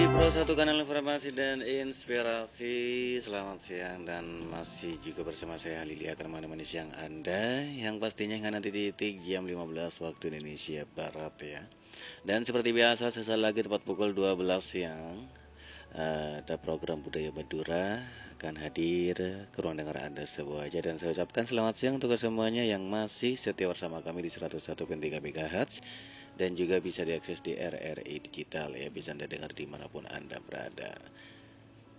Pro satu kanal informasi dan inspirasi. Selamat siang dan masih juga bersama saya Halili akan menemani siang Anda yang pastinya nanti titik jam 15 waktu Indonesia Barat ya. Dan seperti biasa sesaat lagi tepat pukul 12 siang ada program Budaya Madura akan hadir ke ruang dengar Anda sebuah aja, dan saya ucapkan selamat siang untuk semuanya yang masih setia bersama kami di 101,3 MHz dan juga bisa diakses di RRI Digital ya, bisa Anda dengar dimanapun Anda berada.